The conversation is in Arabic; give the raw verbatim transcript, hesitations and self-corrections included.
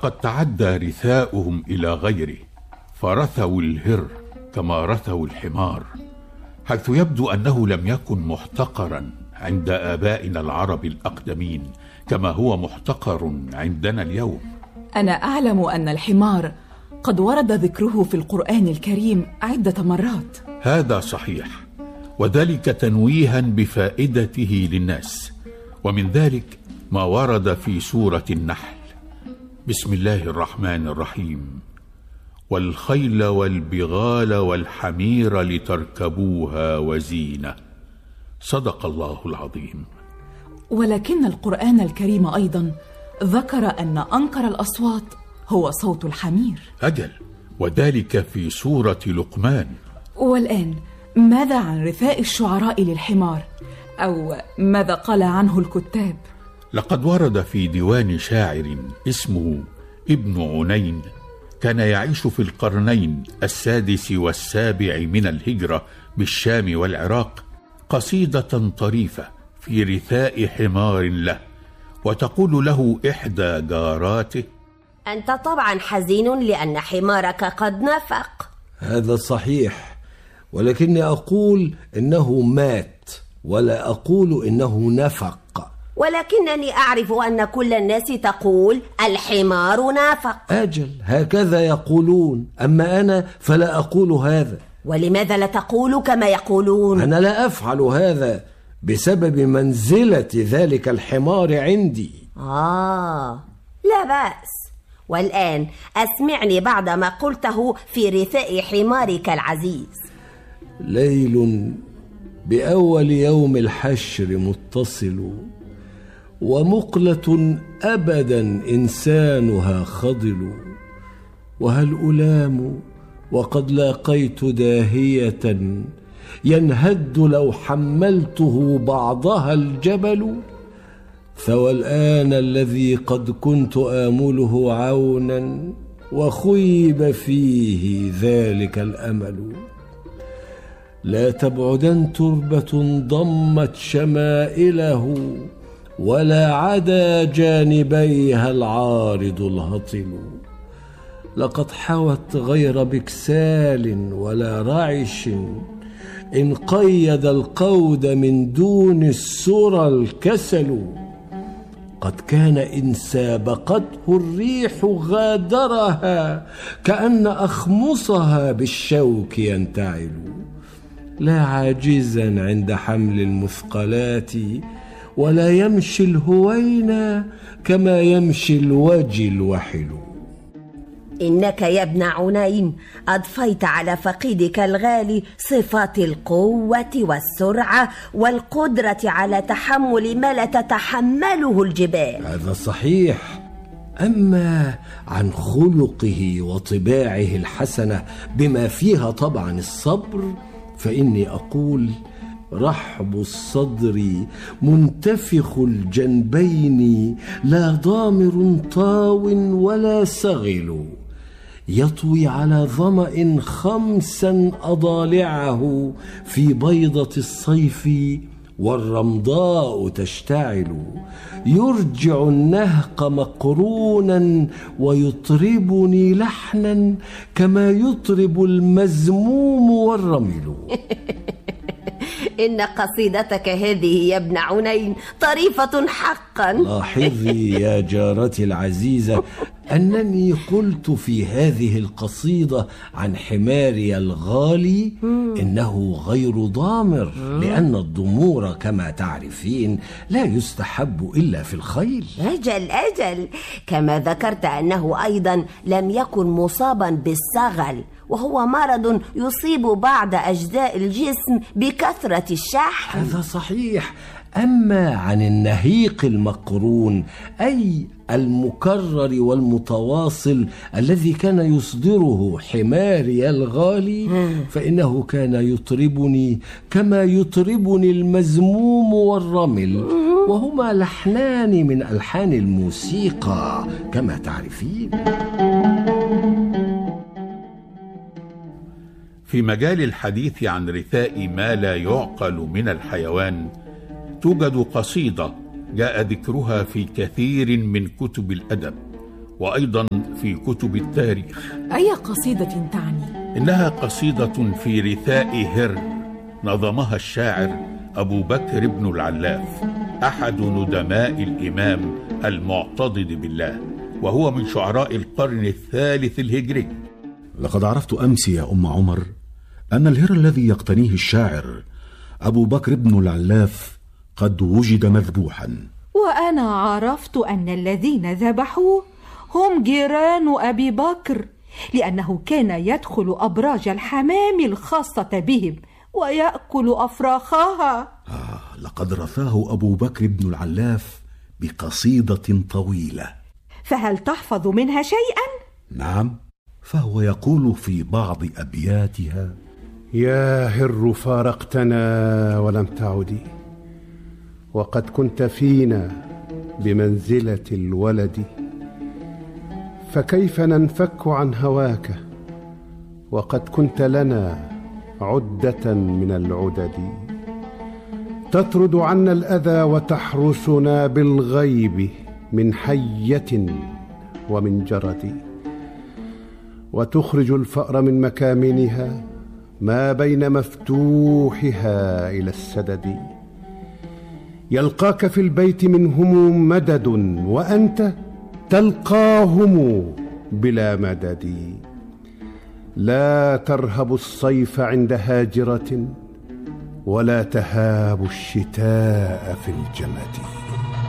لقد تعدى رثاؤهم إلى غيره، فرثوا الهر كما رثوا الحمار، حيث يبدو أنه لم يكن محتقرا عند آبائنا العرب الأقدمين كما هو محتقر عندنا اليوم. أنا أعلم أن الحمار قد ورد ذكره في القرآن الكريم عدة مرات. هذا صحيح، وذلك تنويها بفائدته للناس، ومن ذلك ما ورد في سورة النحل: بسم الله الرحمن الرحيم: والخيل والبغال والحمير لتركبوها وزينة. صدق الله العظيم. ولكن القرآن الكريم أيضا ذكر أن أنكر الأصوات هو صوت الحمير. أجل، وذلك في سورة لقمان. والآن ماذا عن رثاء الشعراء للحمار؟ أو ماذا قال عنه الكتاب؟ لقد ورد في ديوان شاعر اسمه ابن عنين، كان يعيش في القرنين السادس والسابع من الهجرة بالشام والعراق، قصيدة طريفة في رثاء حمار له، وتقول له إحدى جاراته: أنت طبعا حزين لأن حمارك قد نفق. هذا صحيح، ولكني أقول إنه مات ولا أقول إنه نفق. ولكنني أعرف أن كل الناس تقول الحمار نافق. أجل، هكذا يقولون، أما أنا فلا أقول هذا. ولماذا لا تقول كما يقولون؟ أنا لا أفعل هذا بسبب منزلة ذلك الحمار عندي. آه، لا بأس. والآن أسمعني بعد ما قلته في رثاء حمارك العزيز. ليل بأول يوم الحشر متصل، ومقلة أبدا إنسانها خضل، وهل ألام وقد لاقيت داهية ينهد لو حملته بعضها الجبل، ثوى الآن الذي قد كنت آمله عونا وخيب فيه ذلك الأمل. لا تبعدن تربة ضمت شمائله، ولا عدا جانبيها العارض الهطل، لقد حوت غير بكسال ولا رعش، إن قيد القود من دون السرى الكسل، قد كان إن سابقته الريح غادرها، كأن أخمصها بالشوك ينتعل، لا عاجزا عند حمل المثقلات، ولا يمشي الهوينا كما يمشي الوجي الوحل. إنك يا ابن عنين أضفيت على فقيدك الغالي صفات القوة والسرعة والقدرة على تحمل ما لا تتحمله الجبال. هذا صحيح، أما عن خلقه وطباعه الحسنة بما فيها طبعا الصبر، فإني أقول: رحب الصدر منتفخ الجنبين، لا ضامر طاو ولا سغل، يطوي على ظمأ خمسا أضالعه في بيضة الصيف والرمضاء تشتعل، يرجع النهق مقرونا ويطربني لحنا كما يطرب المزموم والرمل. إن قصيدتك هذه يا ابن عنين طريفة حقا. لاحظي يا جارتي العزيزة أنني قلت في هذه القصيدة عن حماري الغالي إنه غير ضامر، لأن الضمور كما تعرفين لا يستحب إلا في الخيل. أجل أجل، كما ذكرت أنه أيضا لم يكن مصابا بالسغل، وهو مرض يصيب بعض أجزاء الجسم بكثرة الشحم. هذا صحيح، أما عن النهيق المقرون أي المكرر والمتواصل الذي كان يصدره حماري الغالي، فإنه كان يطربني كما يطربني المزموم والرمل، وهما لحنان من ألحان الموسيقى كما تعرفين. في مجال الحديث عن رثاء ما لا يعقل من الحيوان، توجد قصيدة جاء ذكرها في كثير من كتب الأدب، وأيضا في كتب التاريخ. أي قصيدة تعني؟ إنها قصيدة في رثاء هر نظمها الشاعر أبو بكر بن العلاف، أحد ندماء الإمام المعتضد بالله، وهو من شعراء القرن الثالث الهجري. لقد عرفت أمس يا أم عمر أن الهر الذي يقتنيه الشاعر أبو بكر بن العلاف قد وجد مذبوحا. وأنا عرفت أن الذين ذبحوه هم جيران أبي بكر، لأنه كان يدخل أبراج الحمام الخاصة بهم ويأكل أفراخها. آه لقد رثاه أبو بكر بن العلاف بقصيدة طويلة. فهل تحفظ منها شيئا؟ نعم، فهو يقول في بعض أبياتها: يا هر فارقتنا ولم تعدي، وقد كنت فينا بمنزلة الولد، فكيف ننفك عن هواك وقد كنت لنا عدة من العدد، تطرد عنا الأذى وتحرسنا بالغيب من حية ومن جرد، وتخرج الفأر من مكامنها ما بين مفتوحها إلى السدد، يلقاك في البيت منهم مدد وأنت تلقاهم بلا مدد، لا ترهب الصيف عند هاجرة ولا تهاب الشتاء في الجمد.